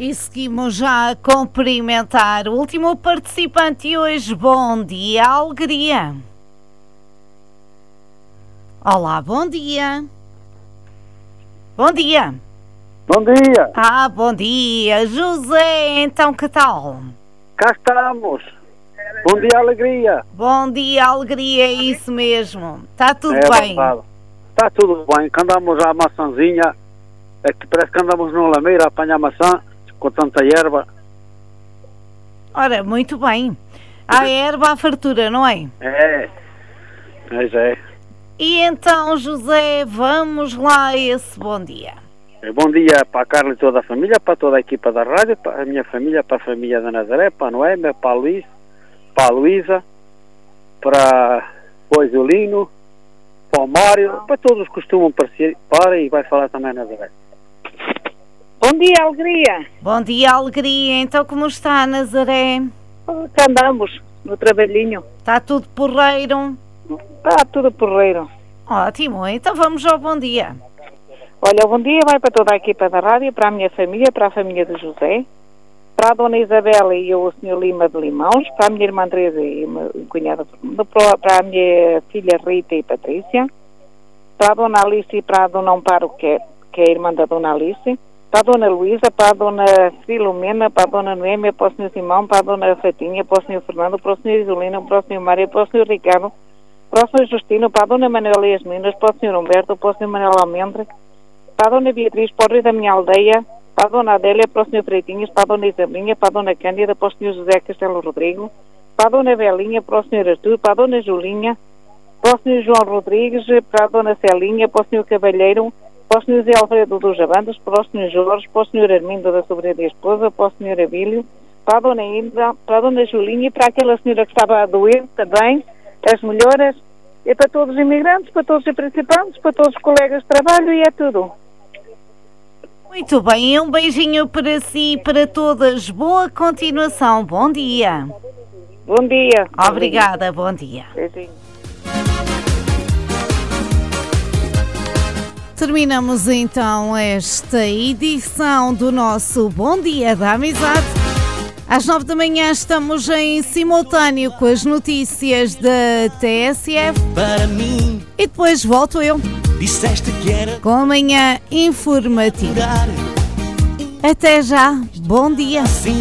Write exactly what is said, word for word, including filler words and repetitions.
E seguimos já a cumprimentar o último participante de hoje. Bom dia, Alegria. Olá, bom dia. Bom dia. Bom dia. Ah, bom dia. José, então que tal? Cá estamos. Bom dia, Alegria. Bom dia, Alegria, é isso mesmo. Está tudo é bem? Está tudo bem. Que andamos à maçãzinha. É que parece que andamos no lameiro a apanhar maçã com tanta erva. Ora, muito bem. Há erva à fartura, não é? É. Mas é. E então, José, vamos lá a esse bom dia. Bom dia para a Carla e toda a família, para toda a equipa da rádio, para a minha família, para a família da Nazaré, para a Noémia, para a Luís, para a Luísa, para o Isolino, para o Mário, para todos que costumam participar e vai falar também a Nazaré. Bom dia, Alegria. Bom dia, Alegria. Então, como está, Nazaré? Cá andamos, no trabalhinho. Está tudo porreiro? Está tudo porreiro. Ótimo. Então, vamos ao bom dia. Olha, o bom dia vai para toda a equipa da rádio, para a minha família, para a família do José, para a dona Isabela e o senhor Lima de Limãos, para a minha irmã Teresa e o cunhado, para a minha filha Rita e Patrícia, para a dona Alice e para a dona Amparo, que é, que é a irmã da dona Alice, para a dona Luísa, para a dona Filomena, para a dona Noémia, para o senhor Simão, para a dona Fatinha, para o senhor Fernando, para o senhor Isolino, para o senhor Mário, para o senhor Ricardo, para o senhor Justino, para a dona Manuela e as meninas, para o senhor Humberto, para o senhor Manuel Almendre, para a dona Beatriz, para o Rio da minha aldeia, para a dona Adélia, para o senhor Freitinhas, para a dona Isabelinha, para a dona Cândida, para o senhor José Castelo Rodrigo, para a dona Belinha, para o senhor Artur, para a dona Julinha, para o senhor João Rodrigues, para a dona Celinha, para o senhor Cavalheiro, para o senhor Zé Alfredo dos Jabandas, para o senhor Jorge, para o senhor Armindo da sobrinha da esposa, para o senhor Abílio, para a dona Hilda, para a dona Julinha e para aquela senhora que estava a doer também, as melhoras, e para todos os imigrantes, para todos os participantes, para todos os colegas de trabalho e é tudo. Muito bem, um beijinho para si e para todas. Boa continuação. Bom dia. Bom dia. Obrigada, bom dia. Beijinho. Terminamos então esta edição do nosso Bom Dia da Amizade. Às nove da manhã estamos em simultâneo com as notícias da T S F. Para mim, e depois volto eu disseste que era com a manhã informativa. Até já, bom dia. Assim